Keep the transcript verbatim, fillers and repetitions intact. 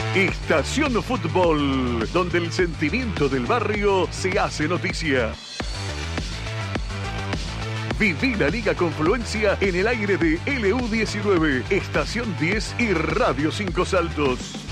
Estación Fútbol, donde el sentimiento del barrio se hace noticia. Viví la Liga Confluencia en el aire de L U diecinueve, Estación diez y Radio Cinco Saltos.